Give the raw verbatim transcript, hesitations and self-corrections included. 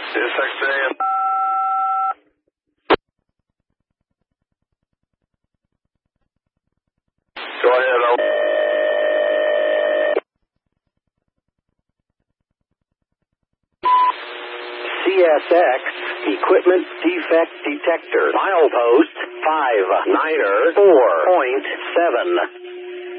Yes, six A. Go ahead, over. C S X Equipment Defect Detector. Milepost five niner four point seven.